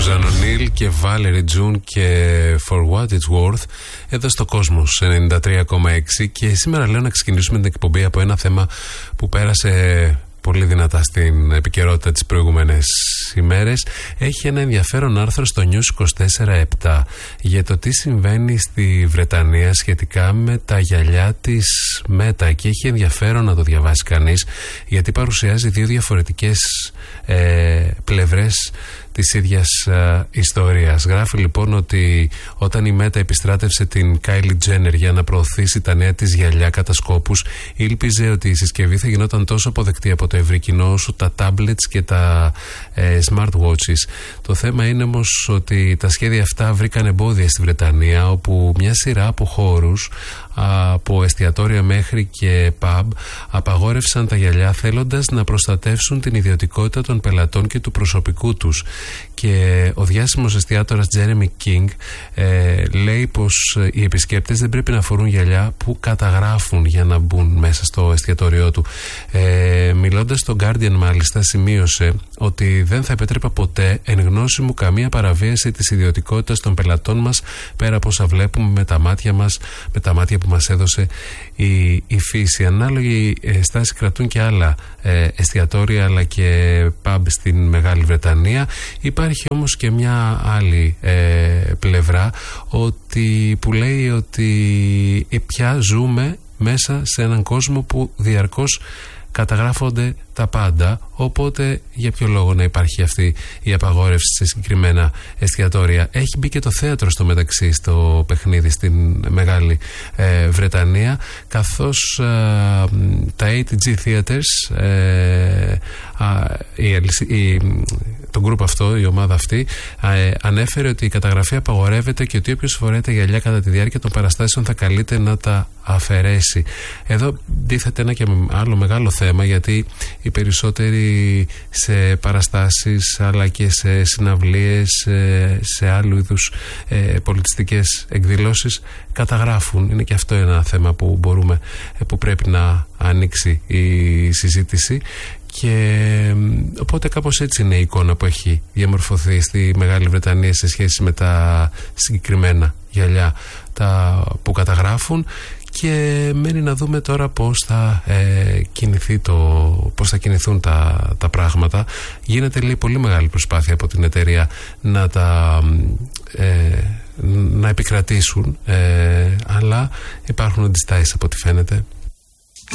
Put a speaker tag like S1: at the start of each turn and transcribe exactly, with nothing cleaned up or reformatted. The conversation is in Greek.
S1: Σουζάν Ονίλ και Valerie June και For What It's Worth εδώ στο Κόσμος ενενήντα τρία κόμμα έξι. Και σήμερα λέω να ξεκινήσουμε την εκπομπή από ένα θέμα που πέρασε πολύ δυνατά στην επικαιρότητα τις προηγούμενες ημέρες. Έχει ένα ενδιαφέρον άρθρο στο News είκοσι τέσσερα επτά για το τι συμβαίνει στη Βρετανία σχετικά με τα γυαλιά της Meta, και έχει ενδιαφέρον να το διαβάσει κανείς, γιατί παρουσιάζει δύο διαφορετικές ε, πλευρές της ίδιας uh, ιστορίας. Γράφει λοιπόν ότι όταν η Meta επιστράτευσε την Kylie Jenner για να προωθήσει τα νέα της γυαλιά κατά σκόπους, ήλπιζε ότι η συσκευή θα γινόταν τόσο αποδεκτή από το ευρύ κοινό όσο τα tablets και τα ε, smartwatches. Το θέμα είναι όμως ότι τα σχέδια αυτά βρήκαν εμπόδια στη Βρετανία, όπου μια σειρά από χώρους, από εστιατόρια μέχρι και pub, απαγόρευσαν τα γυαλιά, θέλοντας να προστατεύσουν την ιδιωτικότητα των πελατών και του προσωπικού τους. Και ο διάσημος εστιατόρας Jeremy King ε, λέει πως οι επισκέπτες δεν πρέπει να φορούν γυαλιά που καταγράφουν για να μπουν μέσα στο εστιατόριό του. Ε, μιλώντας στο Guardian μάλιστα σημείωσε ότι δεν θα επέτρεπα ποτέ εν γνώση μου καμία παραβίαση της ιδιωτικότητας των πελατών μας, πέρα από όσα βλέπουμε με τα μάτια μας, με τα μάτια που μας έδωσε η, η φύση. Ανάλογη ε, στάση κρατούν και άλλα ε, εστιατόρια αλλά και pub στην Μεγάλη Βρετανία. Υπάρχει όμως και μια άλλη ε, πλευρά ότι, που λέει ότι πια ζούμε μέσα σε έναν κόσμο που διαρκώς καταγράφονται τα πάντα, οπότε για ποιο λόγο να υπάρχει αυτή η απαγόρευση σε συγκεκριμένα εστιατόρια. Έχει μπει και το θέατρο στο μεταξύ στο παιχνίδι στην Μεγάλη ε, Βρετανία, καθώς ε, τα έι τι τζι Theatres, ε, η, η, το γκρουπ αυτό, η ομάδα αυτή, ε, ανέφερε ότι η καταγραφή απαγορεύεται και ότι όποιος φοράει γυαλιά κατά τη διάρκεια των παραστάσεων θα καλείται να τα αφαιρέσει. Εδώ τίθεται ένα και άλλο μεγάλο θέμα, γιατί οι περισσότεροι σε παραστάσεις αλλά και σε συναυλίες, σε, σε άλλου είδους ε, πολιτιστικές εκδηλώσεις καταγράφουν. Είναι και αυτό ένα θέμα που μπορούμε, που πρέπει να ανοίξει η συζήτηση. Και οπότε κάπως έτσι είναι η εικόνα που έχει διαμορφωθεί στη Μεγάλη Βρετανία σε σχέση με τα συγκεκριμένα γυαλιά τα που καταγράφουν. Και μένει να δούμε τώρα πώς θα, ε, κινηθεί το, πώς θα κινηθούν τα, τα πράγματα. Γίνεται, λέει, πολύ μεγάλη προσπάθεια από την εταιρεία να τα ε, να επικρατήσουν, ε, αλλά υπάρχουν αντιστάσεις από ό,τι φαίνεται